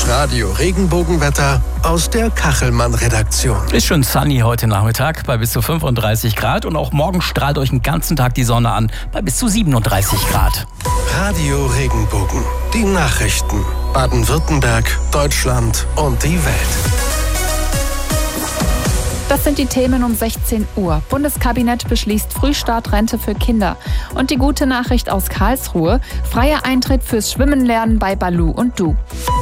Das Radio-Regenbogenwetter aus der Kachelmann-Redaktion. Ist schon sunny heute Nachmittag bei bis zu 35 Grad und auch morgen strahlt euch den ganzen Tag die Sonne an bei bis zu 37 Grad. Radio-Regenbogen, die Nachrichten. Baden-Württemberg, Deutschland und die Welt. Das sind die Themen um 16 Uhr. Bundeskabinett beschließt Frühstartrente für Kinder. Und die gute Nachricht aus Karlsruhe: freier Eintritt fürs Schwimmen lernen bei Balu und Du.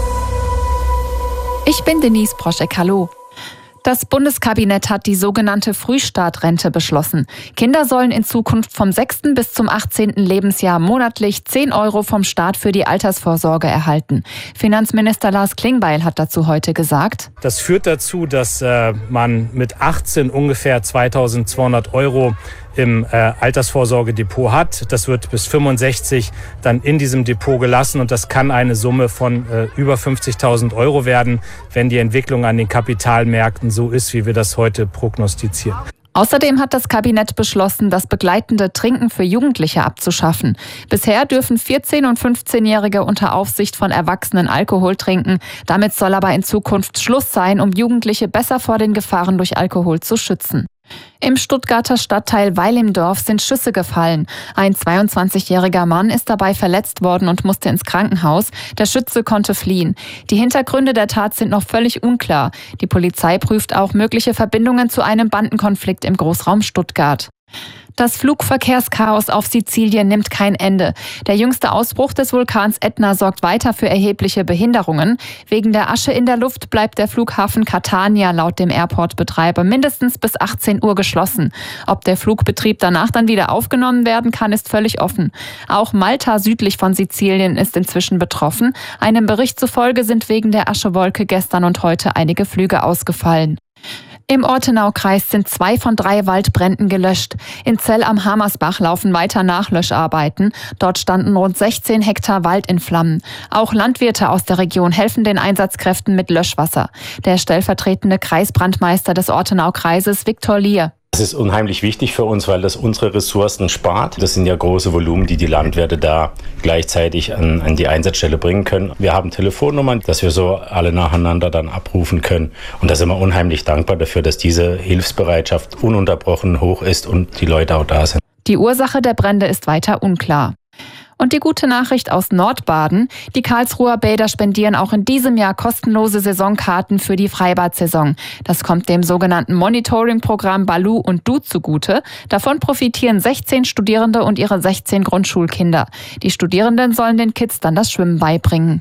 Ich bin Denise Proschek, hallo. Das Bundeskabinett hat die sogenannte Frühstartrente beschlossen. Kinder sollen in Zukunft vom 6. bis zum 18. Lebensjahr monatlich 10 € vom Staat für die Altersvorsorge erhalten. Finanzminister Lars Klingbeil hat dazu heute gesagt: Das führt dazu, dass man mit 18 ungefähr 2.200 € im Altersvorsorgedepot hat. Das wird bis 65 dann in diesem Depot gelassen und das kann eine Summe von über 50.000 € werden, wenn die Entwicklung an den Kapitalmärkten so ist, wie wir das heute prognostizieren. Außerdem hat das Kabinett beschlossen, das begleitende Trinken für Jugendliche abzuschaffen. Bisher dürfen 14- und 15-Jährige unter Aufsicht von Erwachsenen Alkohol trinken. Damit soll aber in Zukunft Schluss sein, um Jugendliche besser vor den Gefahren durch Alkohol zu schützen. Im Stuttgarter Stadtteil Weil im Dorf sind Schüsse gefallen. Ein 22-jähriger Mann ist dabei verletzt worden und musste ins Krankenhaus. Der Schütze konnte fliehen. Die Hintergründe der Tat sind noch völlig unklar. Die Polizei prüft auch mögliche Verbindungen zu einem Bandenkonflikt im Großraum Stuttgart. Das Flugverkehrschaos auf Sizilien nimmt kein Ende. Der jüngste Ausbruch des Vulkans Ätna sorgt weiter für erhebliche Behinderungen. Wegen der Asche in der Luft bleibt der Flughafen Catania laut dem Airport-Betreiber mindestens bis 18 Uhr geschlossen. Ob der Flugbetrieb danach dann wieder aufgenommen werden kann, ist völlig offen. Auch Malta südlich von Sizilien ist inzwischen betroffen. Einem Bericht zufolge sind wegen der Aschewolke gestern und heute einige Flüge ausgefallen. Im Ortenaukreis sind 2 von 3 Waldbränden gelöscht. In Zell am Hamersbach laufen weiter Nachlöscharbeiten. Dort standen rund 16 Hektar Wald in Flammen. Auch Landwirte aus der Region helfen den Einsatzkräften mit Löschwasser. Der stellvertretende Kreisbrandmeister des Ortenaukreises, Viktor Lier: Das ist unheimlich wichtig für uns, weil das unsere Ressourcen spart. Das sind ja große Volumen, die die Landwirte da gleichzeitig an die Einsatzstelle bringen können. Wir haben Telefonnummern, dass wir so alle nacheinander dann abrufen können. Und da sind wir unheimlich dankbar dafür, dass diese Hilfsbereitschaft ununterbrochen hoch ist und die Leute auch da sind. Die Ursache der Brände ist weiter unklar. Und die gute Nachricht aus Nordbaden: Die Karlsruher Bäder spendieren auch in diesem Jahr kostenlose Saisonkarten für die Freibad-Saison. Das kommt dem sogenannten Monitoring-Programm Balu und Du zugute. Davon profitieren 16 Studierende und ihre 16 Grundschulkinder. Die Studierenden sollen den Kids dann das Schwimmen beibringen.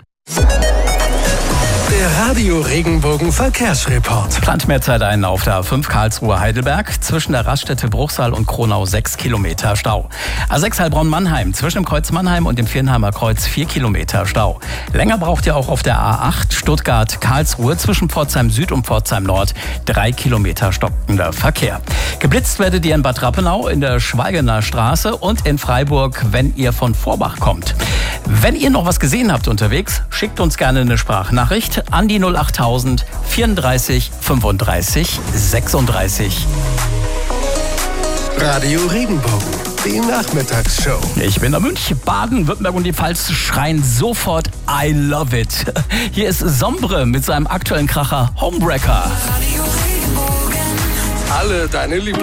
Der Radio-Regenbogen-Verkehrsreport. Landmehrzeit ein auf der A5 Karlsruhe-Heidelberg. Zwischen der Raststätte Bruchsal und Kronau 6 Kilometer Stau. A6 Heilbronn-Mannheim. Zwischen dem Kreuz Mannheim und dem Viernheimer Kreuz 4 Kilometer Stau. Länger braucht ihr auch auf der A8 Stuttgart-Karlsruhe. Zwischen Pforzheim Süd und Pforzheim Nord 3 Kilometer stockender Verkehr. Geblitzt werdet ihr in Bad Rappenau, in der Schweigener Straße und in Freiburg, wenn ihr von Vorbach kommt. Wenn ihr noch was gesehen habt unterwegs, schickt uns gerne eine Sprachnachricht an die 08000 34 35 36. Radio Regenbogen, die Nachmittagsshow. Ich bin der Münch, Baden-Württemberg und die Pfalz schreien sofort I love it. Hier ist Sombre mit seinem aktuellen Kracher Homebreaker. Alle deine Lieblings